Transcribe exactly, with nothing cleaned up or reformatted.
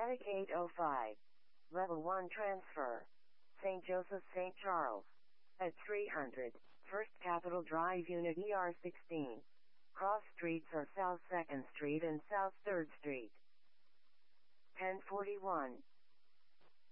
Attic eight oh five. Level one transfer. Saint Joseph Saint Charles. At three hundred. First Capitol Drive Unit E R sixteen. Cross streets are South second Street and South third Street. ten forty-one.